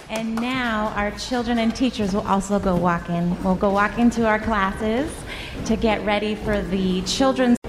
And now our children and teachers will also go walk in. We'll go walk into our classes to get ready for the children's